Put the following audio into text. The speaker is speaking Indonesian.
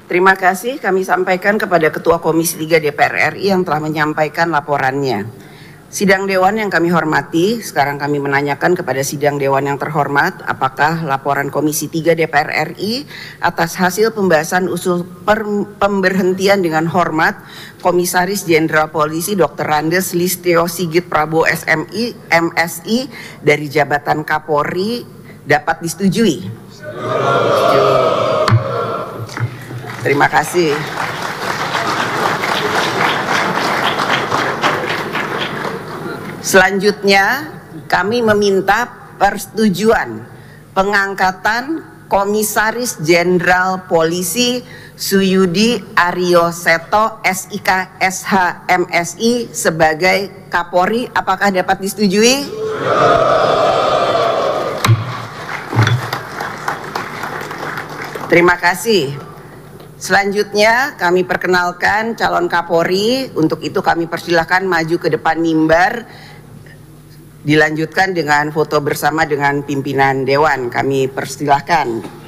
Terima kasih kami sampaikan kepada Ketua Komisi 3 DPR RI yang telah menyampaikan laporannya. Sidang Dewan yang kami hormati, sekarang kami menanyakan kepada Sidang Dewan yang terhormat, apakah laporan Komisi 3 DPR RI atas hasil pembahasan usul pemberhentian dengan hormat Komisaris Jenderal Polisi Dr. Andes Listio Sigit Prabowo SMI, MSI dari jabatan Kapolri dapat disetujui? Terima kasih. Selanjutnya, kami meminta persetujuan pengangkatan Komisaris Jenderal Polisi Suyudi Aryo Seto SIK SH MSI sebagai Kapolri. Apakah dapat disetujui? Terima kasih. Selanjutnya kami perkenalkan calon Kapolri. Untuk itu kami persilahkan maju ke depan mimbar. Dilanjutkan dengan foto bersama dengan pimpinan Dewan. Kami persilahkan.